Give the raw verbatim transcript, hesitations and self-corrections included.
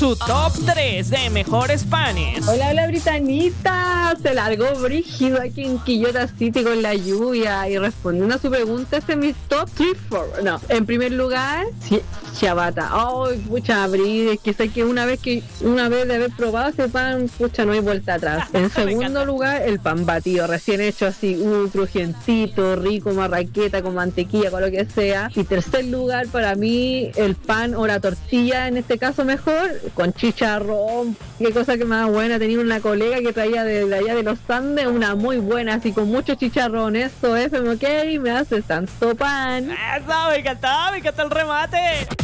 tu top tres de mejores panes. Hola, hola, Britanita. Se largó brígido aquí en Quillota City con la lluvia. Y respondiendo a su pregunta, este es mi top tres. No, en primer lugar, sí, ciabatta. Ay, pucha, Bri, es que sé que una vez que una vez de haber probado ese pan, pucha, no hay vuelta atrás. En segundo lugar, el pan batido, recién hecho así, uh, crujientito, rico, marraqueta, con mantequilla, con lo que sea. Y tercer lugar, para mí, el pan o la tortilla, en este caso mejor, con chicharrón. Qué cosa que más buena. Tenía una colega que traía de, de allá de los Andes, una muy buena, así con mucho chicharrón. Eso es, ok, me hace tanto pan. Eso, me encantó, me encantó el remate.